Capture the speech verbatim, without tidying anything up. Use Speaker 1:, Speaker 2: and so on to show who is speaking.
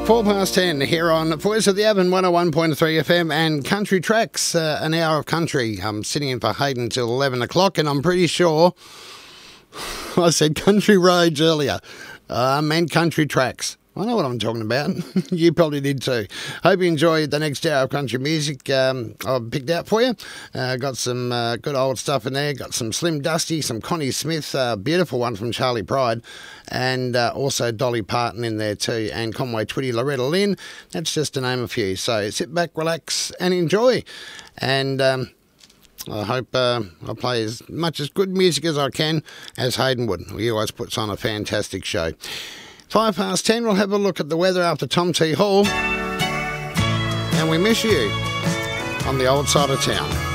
Speaker 1: Four past ten here on Voice of the Avon one oh one point three F M and Country Tracks, uh, an hour of country. I'm sitting in for Hayden till eleven o'clock, and I'm pretty sure I said country roads earlier. Uh, I meant country tracks. I know what I'm talking about. You probably did too. Hope you enjoy the next hour of country music um, I've picked out for you. Uh, got some uh, good old stuff in there. Got some Slim Dusty, some Connie Smith, uh, beautiful one from Charlie Pride, and uh, also Dolly Parton in there too, and Conway Twitty, Loretta Lynn. That's just to name a few. So sit back, relax, and enjoy. And um, I hope uh, I play as much as good music as I can, as Hayden would. He always puts on a fantastic show. Five past ten, we'll have a look at the weather after Tom T. Hall. And we miss you on the old side of town.